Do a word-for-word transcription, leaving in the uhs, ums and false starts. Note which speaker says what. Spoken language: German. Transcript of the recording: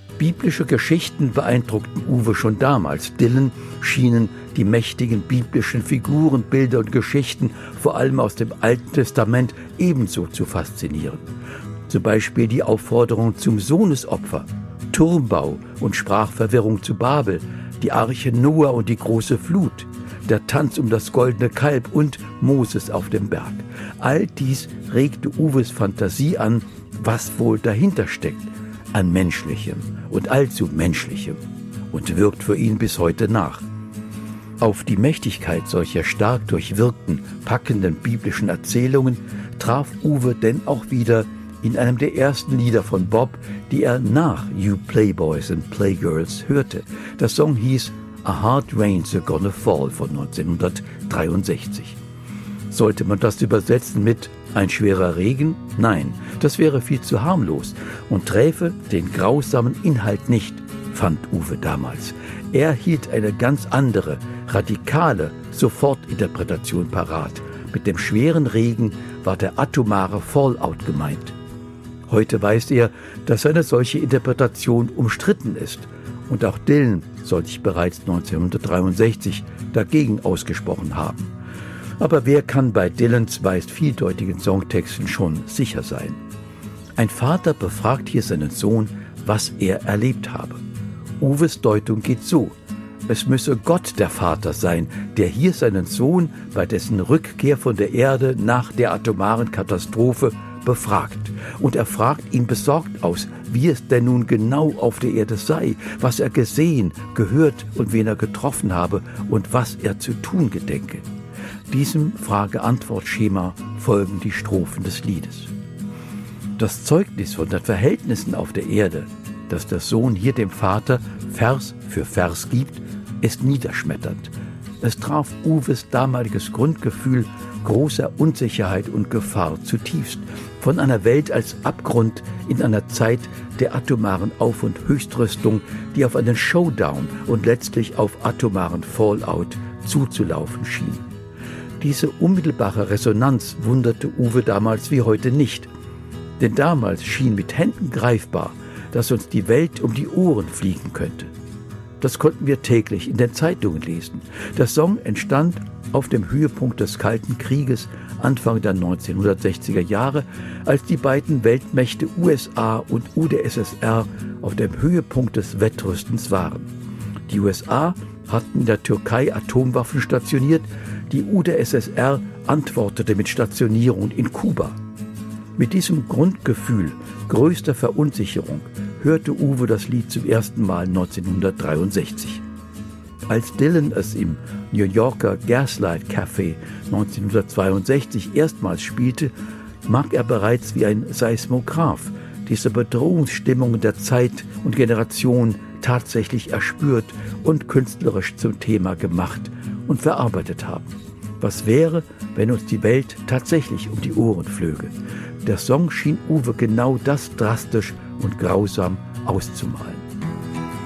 Speaker 1: Biblische Geschichten beeindruckten Uwe schon damals. Dylan schienen die mächtigen biblischen Figuren, Bilder und Geschichten, vor allem aus dem Alten Testament, ebenso zu faszinieren. Zum Beispiel die Aufforderung zum Sohnesopfer, Turmbau und Sprachverwirrung zu Babel, die Arche Noah und die große Flut, der Tanz um das goldene Kalb und Moses auf dem Berg. All dies regte Uwes Fantasie an, was wohl dahinter steckt, an Menschlichem und allzu Menschlichem, und wirkt für ihn bis heute nach. Auf die Mächtigkeit solcher stark durchwirkten, packenden biblischen Erzählungen traf Uwe denn auch wieder in einem der ersten Lieder von Bob, die er nach You Playboys and Playgirls hörte. Der Song hieß A Hard Rain's a Gonna Fall von neunzehnhundertdreiundsechzig. Sollte man das übersetzen mit Ein schwerer Regen? Nein, das wäre viel zu harmlos und träfe den grausamen Inhalt nicht, fand Uwe damals. Er hielt eine ganz andere, radikale Sofortinterpretation parat. Mit dem schweren Regen war der atomare Fallout gemeint. Heute weiß er, dass eine solche Interpretation umstritten ist. Und auch Dylan soll sich bereits neunzehnhundertdreiundsechzig dagegen ausgesprochen haben. Aber wer kann bei Dylans meist vieldeutigen Songtexten schon sicher sein? Ein Vater befragt hier seinen Sohn, was er erlebt habe. Uwes Deutung geht so: Es müsse Gott der Vater sein, der hier seinen Sohn bei dessen Rückkehr von der Erde nach der atomaren Katastrophe befragt. Und er fragt ihn besorgt aus, wie es denn nun genau auf der Erde sei, was er gesehen, gehört und wen er getroffen habe und was er zu tun gedenke. Diesem Frage-Antwort-Schema folgen die Strophen des Liedes. Das Zeugnis von den Verhältnissen auf der Erde, das der Sohn hier dem Vater Vers für Vers gibt, ist niederschmetternd. Es traf Uwes damaliges Grundgefühl großer Unsicherheit und Gefahr zutiefst. Von einer Welt als Abgrund in einer Zeit der atomaren Auf- und Höchstrüstung, die auf einen Showdown und letztlich auf atomaren Fallout zuzulaufen schien. Diese unmittelbare Resonanz wunderte Uwe damals wie heute nicht. Denn damals schien mit Händen greifbar, dass uns die Welt um die Ohren fliegen könnte. Das konnten wir täglich in den Zeitungen lesen. Der Song entstand auf dem Höhepunkt des Kalten Krieges Anfang der neunzehnhundertsechziger Jahre, als die beiden Weltmächte U S A und U d S S R auf dem Höhepunkt des Wettrüstens waren. Die U S A hatten in der Türkei Atomwaffen stationiert, die U d S S R antwortete mit Stationierung in Kuba. Mit diesem Grundgefühl größter Verunsicherung hörte Uwe das Lied zum ersten Mal neunzehnhundertdreiundsechzig. Als Dylan es im New Yorker Gaslight Café neunzehnhundertzweiundsechzig erstmals spielte, mag er bereits wie ein Seismograph diese Bedrohungsstimmung der Zeit und Generation tatsächlich erspürt und künstlerisch zum Thema gemacht und verarbeitet haben. Was wäre, wenn uns die Welt tatsächlich um die Ohren flöge? Der Song schien Uwe genau das drastisch und grausam auszumalen.